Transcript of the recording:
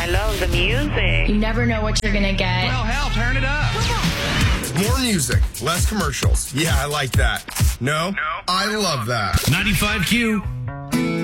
I love the music. You never know what you're going to get. Well, hell, turn it up. More music, less commercials. Yeah, I like that. No? I love that. 95Q.